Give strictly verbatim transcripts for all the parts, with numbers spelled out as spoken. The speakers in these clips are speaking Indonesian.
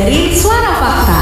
dari Suara Fakta.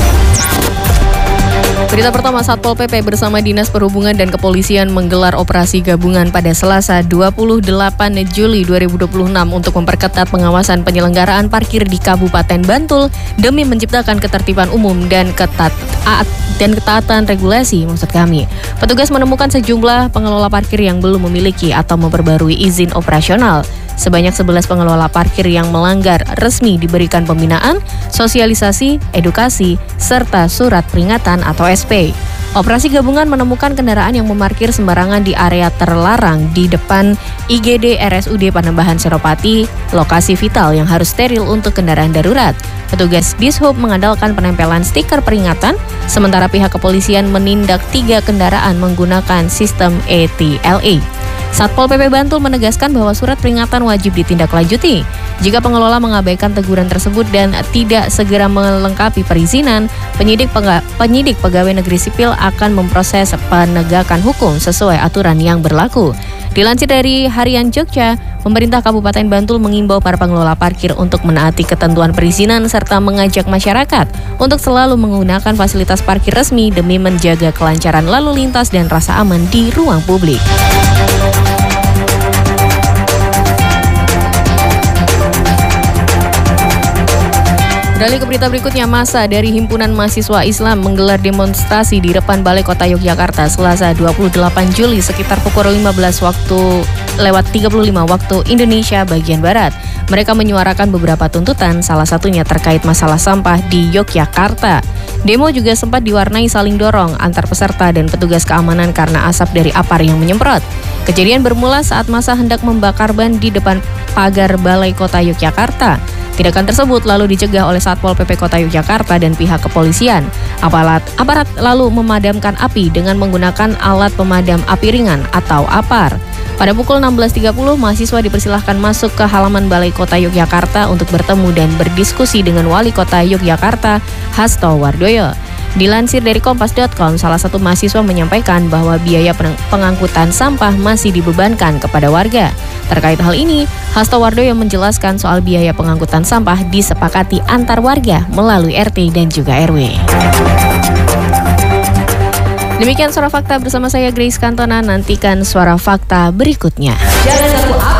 Berita pertama, Satpol P P bersama Dinas Perhubungan dan Kepolisian menggelar operasi gabungan pada Selasa dua puluh delapan Juli dua ribu dua puluh enam untuk memperketat pengawasan penyelenggaraan parkir di Kabupaten Bantul demi menciptakan ketertiban umum dan ketat dan ketaatan regulasi maksud kami. Petugas menemukan sejumlah pengelola parkir yang belum memiliki atau memperbarui izin operasional. Sebanyak sebelas pengelola parkir yang melanggar resmi diberikan pembinaan, sosialisasi, edukasi, serta surat peringatan atau S P. Operasi gabungan menemukan kendaraan yang memarkir sembarangan di area terlarang di depan I G D R S U D Panembahan Senopati, lokasi vital yang harus steril untuk kendaraan darurat. Petugas Dishub mengandalkan penempelan stiker peringatan, sementara pihak kepolisian menindak tiga kendaraan menggunakan sistem E T L A. Satpol P P Bantul menegaskan bahwa surat peringatan wajib ditindaklanjuti. Jika pengelola mengabaikan teguran tersebut dan tidak segera melengkapi perizinan, penyidik, pega- penyidik pegawai negeri sipil akan memproses penegakan hukum sesuai aturan yang berlaku. Dilansir dari Harian Jogja, pemerintah Kabupaten Bantul mengimbau para pengelola parkir untuk menaati ketentuan perizinan serta mengajak masyarakat untuk selalu menggunakan fasilitas parkir resmi demi menjaga kelancaran lalu lintas dan rasa aman di ruang publik. Beralih ke berita berikutnya, massa dari Himpunan Mahasiswa Islam menggelar demonstrasi di depan Balai Kota Yogyakarta Selasa dua puluh delapan Juli sekitar pukul lima belas waktu lewat tiga puluh lima waktu Indonesia bagian Barat. Mereka menyuarakan beberapa tuntutan, salah satunya terkait masalah sampah di Yogyakarta. Demo juga sempat diwarnai saling dorong antar peserta dan petugas keamanan karena asap dari apar yang menyemprot. Kejadian bermula saat massa hendak membakar ban di depan pagar Balai Kota Yogyakarta. Tindakan tersebut lalu dicegah oleh Satpol P P Kota Yogyakarta dan pihak kepolisian. Aparat, aparat lalu memadamkan api dengan menggunakan alat pemadam api ringan atau APAR. Pada pukul enam belas tiga puluh, mahasiswa dipersilahkan masuk ke halaman Balai Kota Yogyakarta untuk bertemu dan berdiskusi dengan Wali Kota Yogyakarta, Hasto Wardoyo. Dilansir dari kompas titik com, salah satu mahasiswa menyampaikan bahwa biaya pengangkutan sampah masih dibebankan kepada warga. Terkait hal ini, Hasto Wardoyo menjelaskan soal biaya pengangkutan sampah disepakati antar warga melalui R T dan juga R W. Demikian Suara Fakta bersama saya Grace Kantona, nantikan Suara Fakta berikutnya. Jangan